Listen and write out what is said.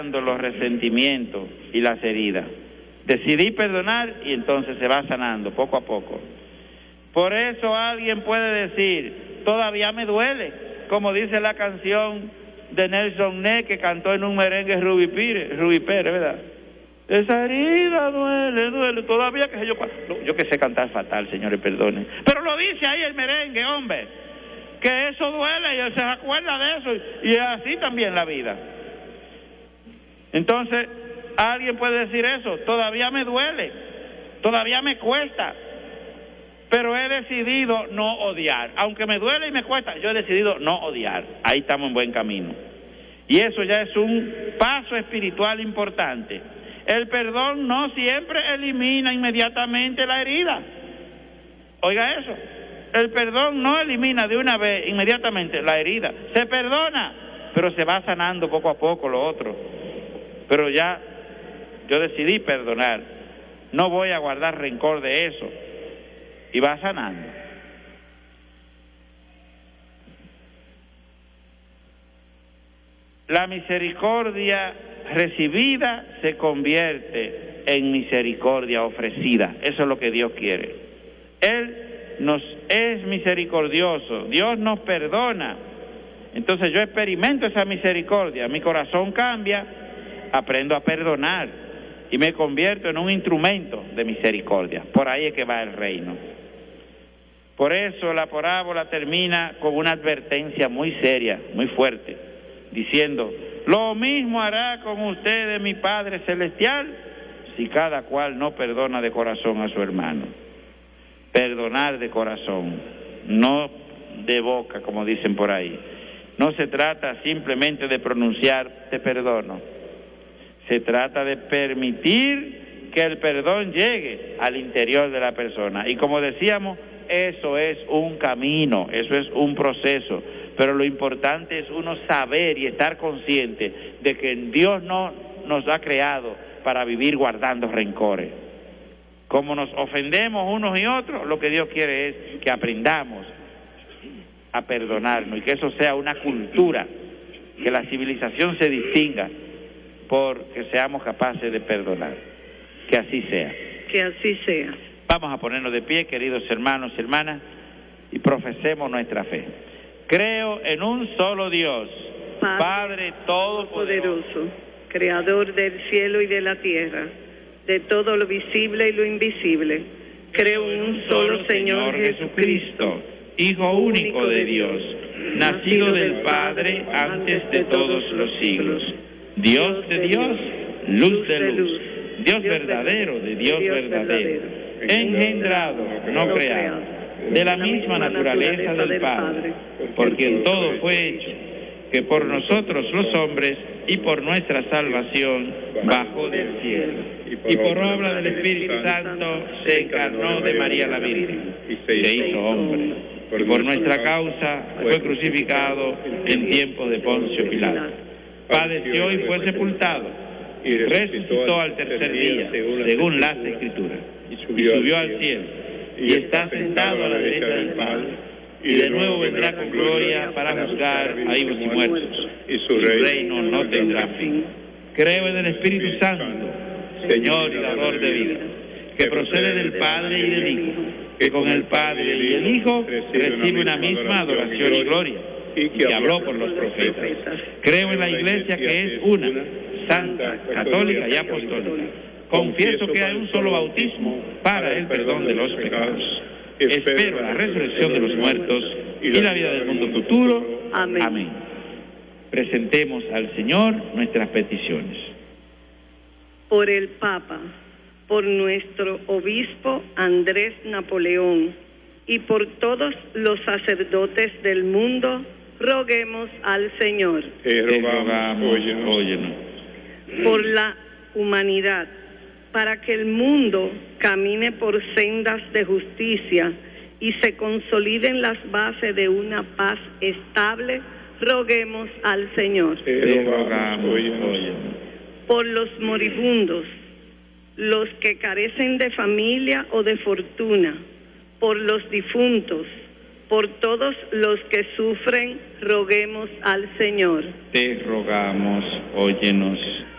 los resentimientos y las heridas. Decidí perdonar y entonces se va sanando poco a poco. Por eso alguien puede decir, todavía me duele, como dice la canción de Nelson Nez que cantó en un merengue Rubí Pérez, ¿verdad? Esa herida duele, todavía que yo que sé cantar fatal, señores, perdonen. Pero lo dice ahí el merengue, hombre, que eso duele y él se acuerda de eso, y es así también la vida. Entonces, alguien puede decir eso, todavía me duele, todavía me cuesta, pero he decidido no odiar. Aunque me duele y me cuesta, yo he decidido no odiar. Ahí estamos en buen camino. Y eso ya es un paso espiritual importante. El perdón no siempre elimina inmediatamente la herida. Oiga eso, el perdón no elimina de una vez inmediatamente la herida. Se perdona, pero se va sanando poco a poco lo otro. Pero ya yo decidí perdonar, no voy a guardar rencor de eso, y va sanando. La misericordia recibida se convierte en misericordia ofrecida. Eso es lo que Dios quiere. Él nos es misericordioso, Dios nos perdona. Entonces yo experimento esa misericordia, mi corazón cambia, aprendo a perdonar y me convierto en un instrumento de misericordia. Por ahí es que va el reino. Por eso la parábola termina con una advertencia muy seria, muy fuerte, diciendo, lo mismo hará con ustedes mi Padre Celestial si cada cual no perdona de corazón a su hermano. Perdonar de corazón, no de boca, como dicen por ahí. No se trata simplemente de pronunciar te perdono. Se trata de permitir que el perdón llegue al interior de la persona. Y como decíamos, eso es un camino, eso es un proceso. Pero lo importante es uno saber y estar consciente de que Dios no nos ha creado para vivir guardando rencores. Como nos ofendemos unos y otros, lo que Dios quiere es que aprendamos a perdonarnos y que eso sea una cultura, que la civilización se distinga porque seamos capaces de perdonar. Que así sea. Que así sea. Vamos a ponernos de pie, queridos hermanos y hermanas, y profesemos nuestra fe. Creo en un solo Dios, Padre Todopoderoso, Creador del cielo y de la tierra, de todo lo visible y lo invisible. Creo en un solo Señor Jesucristo, Hijo único de Dios, nacido del Padre antes de todos los siglos. Dios de Dios, luz de luz, Dios verdadero de Dios verdadero, engendrado, no creado, de la misma naturaleza del Padre, por quien todo fue hecho, que por nosotros los hombres y por nuestra salvación bajó del cielo, y por obra del Espíritu Santo se encarnó de María la Virgen, y se hizo hombre, y por nuestra causa fue crucificado en tiempo de Poncio Pilato. Padeció y fue sepultado, y resucitó al tercer día, según las Escrituras, y subió al cielo, y está sentado a la derecha del Padre, y de nuevo vendrá con gloria para juzgar a vivos y muertos, y su reino no tendrá fin. Creo en el Espíritu Santo, Señor y dador de vida, que procede del Padre y del Hijo, que con el Padre y el Hijo recibe una misma adoración y gloria, y que habló por los profetas. Creo en la Iglesia que es una, santa, católica y apostólica. Confieso que hay un solo bautismo para el perdón de los pecados. Espero la resurrección de los muertos y la vida del mundo futuro. Amén. Amén. Presentemos al Señor nuestras peticiones. Por el Papa, por nuestro obispo Andrés Napoleón y por todos los sacerdotes del mundo, roguemos al Señor. Te rogamos, óyenos. Por la humanidad, para que el mundo camine por sendas de justicia y se consoliden las bases de una paz estable, roguemos al Señor. Te rogamos, óyenos. Por los moribundos, los que carecen de familia o de fortuna, por los difuntos, por todos los que sufren, roguemos al Señor. Te rogamos, óyenos.